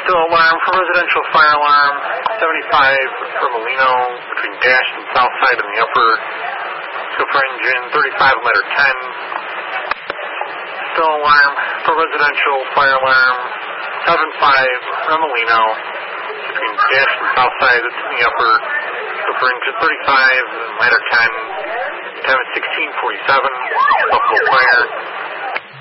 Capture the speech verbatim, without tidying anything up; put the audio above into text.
Still alarm for residential fire alarm, seventy-five for Molino, between dash and south side in the upper. So for engine, thirty-five letter ten. Still alarm for residential fire alarm, seven five Remolino, between dash and south side in the upper. So for engine, thirty-five and ladder ten. Time is sixteen forty-seven. Buffalo Fire.